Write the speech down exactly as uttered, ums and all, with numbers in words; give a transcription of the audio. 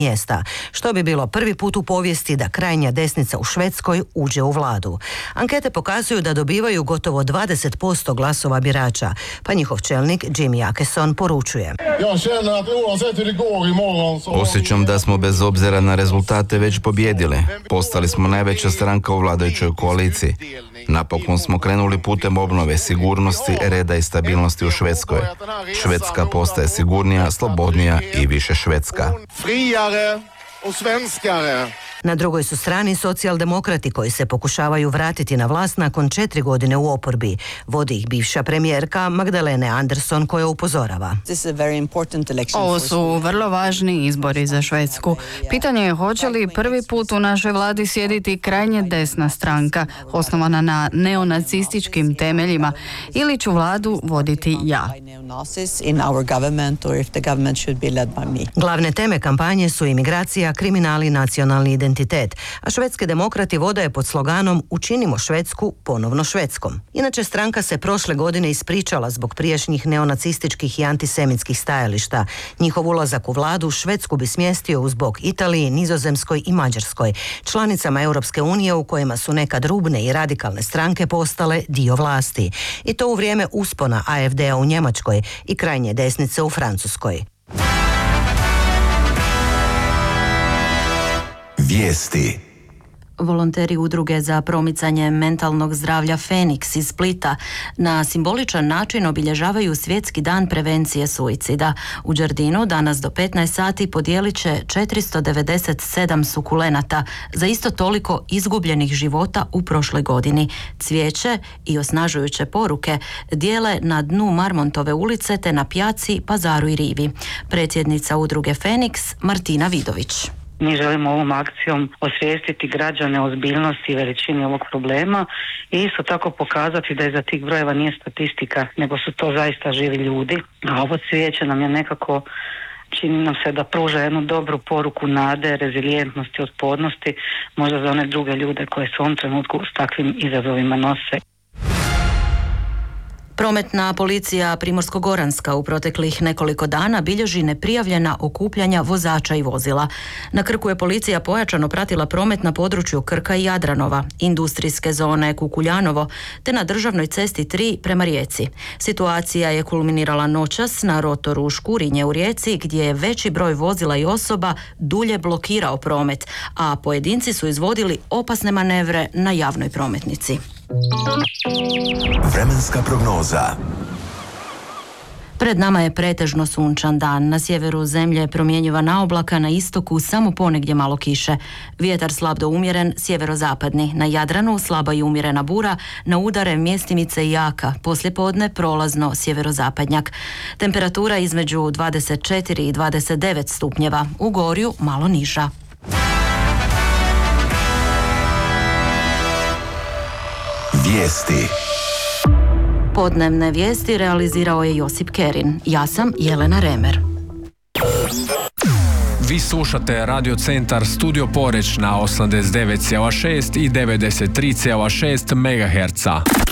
mjesta, što bi bilo prvi put u povijesti da krajnja desnica u Švedskoj uđe u vladu. Ankete pokazuju da dobivaju gotovo dvadeset posto glasova birača, pa njihov čelnik Jimmy Åkesson poručuje: Osjećam da smo bez obzira na rezultate već pobjedili. Postali smo najveća stranka u vladajućoj koaliciji. Napokon smo krenuli putem obnove sigurnosti, reda i stabilnosti u Švedskoj. Švedska postaje sigurnija, slobodnija i više švedska. Na drugoj su strani socijaldemokrati koji se pokušavaju vratiti na vlast nakon četiri godine u oporbi. Vodi ih bivša premijerka Magdalena Andersson koja upozorava: Ovo su vrlo važni izbori za Švedsku. Pitanje je hoće li prvi put u našoj vladi sjediti krajnje desna stranka, osnovana na neonacističkim temeljima, ili ću vladu voditi ja. Glavne teme kampanje su imigracija, kriminal i nacionalni identitet. A švedski demokrati vode je pod sloganom Učinimo Švedsku ponovno švedskom. Inače, stranka se prošle godine ispričala zbog prijašnjih neonacističkih i antisemitskih stajališta. Njihov ulazak u vladu Švedsku bi smjestio uz bok Italiji, Nizozemskoj i Mađarskoj, članicama Europske unije u kojima su nekad rubne i radikalne stranke postale dio vlasti. I to u vrijeme uspona A F D-a u Njemačkoj i krajnje desnice u Francuskoj. Vijesti. Volonteri udruge za promicanje mentalnog zdravlja Feniks iz Splita na simboličan način obilježavaju Svjetski dan prevencije suicida. U Đardinu danas do petnaest sati podijelit će četiristo devedeset sedam sukulenata za isto toliko izgubljenih života u prošloj godini. Cvijeće i osnažujuće poruke dijele na dnu Marmontove ulice te na Pjaci, Pazaru i Rivi. Predsjednica udruge Feniks Martina Vidović: Mi želimo ovom akcijom osvijestiti građane o ozbiljnosti i veličini ovog problema i isto tako pokazati da iza tih brojeva nije statistika, nego su to zaista živi ljudi. A ovo cvijeće nam je nekako, čini nam se da pruža jednu dobru poruku nade, rezilijentnosti, otpornosti, možda za one druge ljude koje se u ovom trenutku s takvim izazovima nose. Prometna policija Primorsko-goranska u proteklih nekoliko dana bilježi neprijavljena okupljanja vozača i vozila. Na Krku je policija pojačano pratila promet na području Krka i Jadranova, industrijske zone Kukuljanovo, te na državnoj cesti tri prema Rijeci. Situacija je kulminirala noćas na rotoru Škurinje u Rijeci, gdje je veći broj vozila i osoba dulje blokirao promet, a pojedinci su izvodili opasne manevre na javnoj prometnici. Vremenska prognoza. Pred nama je pretežno sunčan dan. Na sjeveru zemlje promjenjiva oblaka, na istoku samo ponegdje malo kiše. Vjetar slab do umjeren, sjeverozapadni. Na Jadranu slaba i umjerena bura, na udare mjestimice i jaka. Poslijepodne prolazno sjeverozapadnjak. Temperatura između dvadeset četiri i dvadeset devet stupnjeva. U Gorju malo niža. Vijesti. Podnevne vijesti realizirao je Josip Kerin. Ja sam Jelena Remer. Vi slušate Radio Centar Studio Poreč na osamdeset devet zarez šest i devedeset tri zarez šest megaherca.